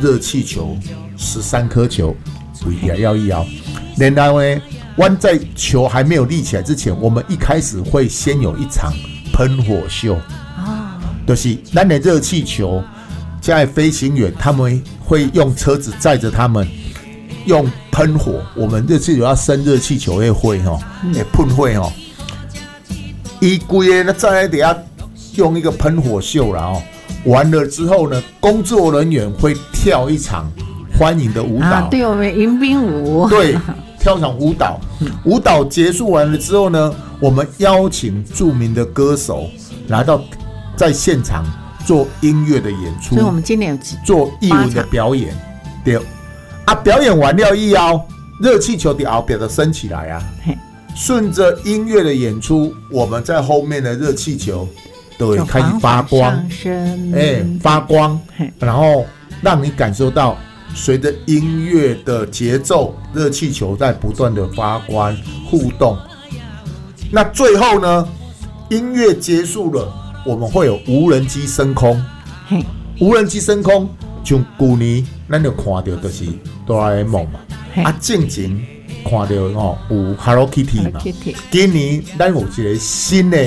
热气球13颗球围起来要一摇，然后呢，弯在球还没有立起来之前，我们一开始会先有一场喷火秀，就是咱的热气球，在飞行员他们会用车子载着他们，用喷火，我们热气球要升热气球的火吼，喷火吼，一规个在底下用一个喷火秀啦哦。完了之后呢，工作人员会跳一场欢迎的舞蹈， 对，我们迎宾舞， 对，跳一场舞蹈。舞蹈结束完了之后呢，我们邀请著名的歌手来到在现场做音乐的演出， 所以我们今年有做艺文的表演，对啊，表演完了以后，热气球的后边就升起来啊，顺着音乐的演出，我们在后面的热气球都会开始发光，发光，然后让你感受到随着音乐的节奏，热气球在不断的发光互动。那最后呢，音乐结束了，我们会有无人机升空。无人机升空，像去年咱就看到就是哆啦 A 梦嘛，正前看到有 Hello Kitty 嘛，今年咱有一个新的，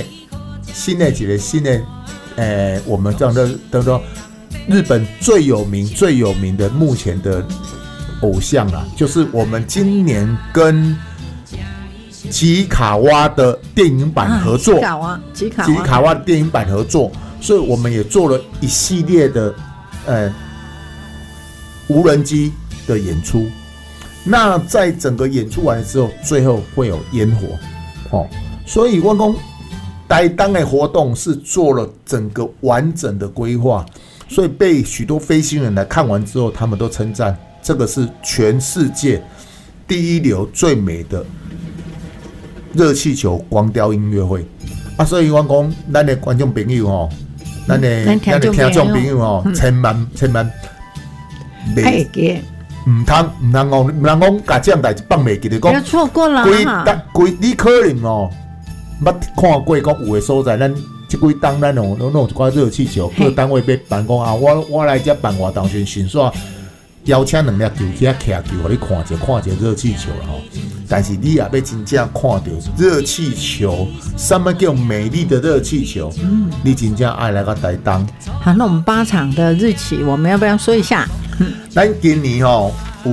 我们这样的说，日本最有名的目前的偶像啦，就是我们今年跟吉卡蛙的电影版合作，吉卡蛙的电影版合作，所以我们也做了一系列的无人机的演出。那在整个演出完之后，最后会有烟火，所以我说台东的活动是做了整个完整的规划，所以被许多飞行员来看完之后，他们都称赞这个是全世界第一流最美的热气球光雕音乐会啊！所以我讲，咱的观众朋友哦，咱的听众朋友哦，千万别唔通讲，把这样代志放袂记，就讲不要错过了你可能哦，捌看过讲有的所在，咱这几档咱弄一寡热气球，各单位要办讲啊，我来这办活动先煞邀请2粒球去遐徛球，互你看一热气球啦吼。但是你也要真正看到热气球，什么叫美丽的热气球？你真正爱来个台东。 好，那我们8场的日期，我们要不要说一下？ 咱今年有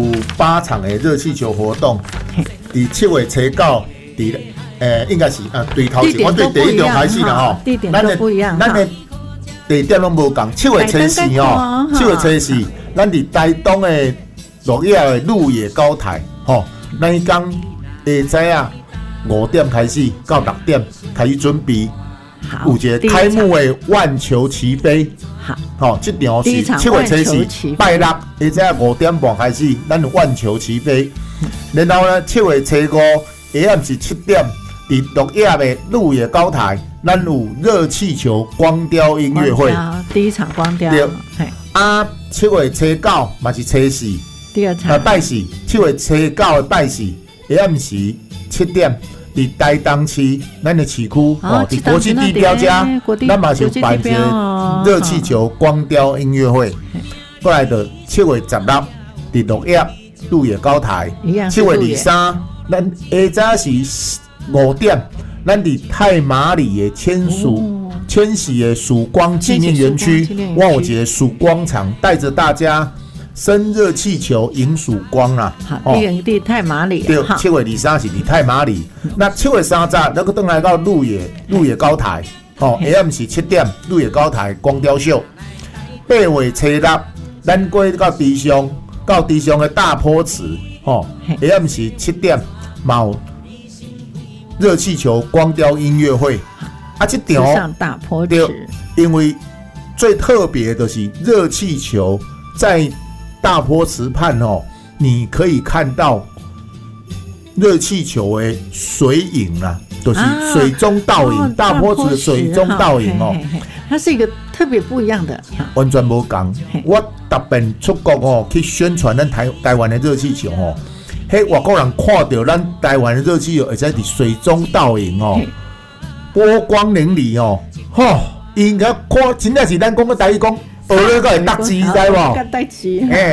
8场的热气球活动，伫7月初9，应该是对头前，我对第一场开始啦吼， 地点都不一样， 咱的地点拢无共。7月初4哦，7月初4，咱伫台东的落叶的鹿野高台吼，咱迄天下午5点开始到6点开始准备，有一个开幕的万球齐飞。好，这场是7月初4，拜六下午5点半开始，咱有万球齐飞。然后呢，7月初5下午是7点，伫落叶的鹿野高台，咱有热气球光雕音乐会， 第一场光雕。 对，7月初9嘛是初4， 第二场拜4，7月初9的拜4下午时7点。伫台东市，咱的市区伫国际地标家，咱嘛是办一个热气球光雕音乐会。过来的7月16，伫落叶鹿野高台。7月23，咱下早是5点，咱伫太麻里的千禧的曙光纪念园区，我有一个曙光场，带着大家升热气球迎曙光啦！ 好，第太麻里。 对，7月23是伫太麻里。那7月30，那个登来到鹿野高台，下午是7点，鹿野高台光雕秀。8月初6，咱过到地上的大坡池，下午是7点，有热气球光雕音乐会。这场上大坡池， 因为最特别的是热气球在大坡池畔你可以看到热气球的水影啊，就是水中倒影，大坡池的水中倒影它是一个特别不一样的， 完全无同。我特别出国去宣传咱台湾的热气球外国人看到咱台湾的热气球，而且伫水中倒影波光粼粼应该看真正是咱讲个台语讲，学了个会得志，知无？